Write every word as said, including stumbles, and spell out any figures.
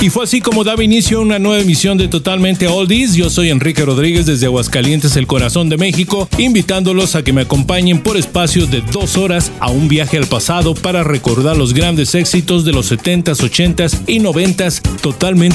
Y fue así como daba inicio a una nueva emisión de Totalmente Oldies. Yo soy Enrique Rodríguez desde Aguascalientes, el corazón de México, invitándolos a que me acompañen por espacios de dos horas a un viaje al pasado para recordar los grandes éxitos de los setentas, ochentas y noventas totalmente